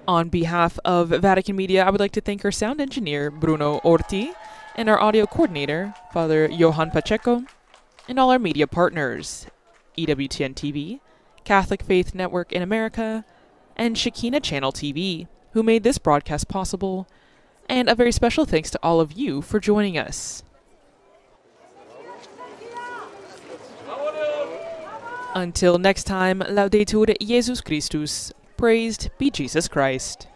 On behalf of Vatican Media, I would like to thank our sound engineer, Bruno Orti, and our audio coordinator, Father Johan Pacheco, and all our media partners, EWTN TV, Catholic Faith Network in America, and Shekinah Channel TV, who made this broadcast possible, and a very special thanks to all of you for joining us. Until next time, Laudetur Jesus Christus, praised be Jesus Christ.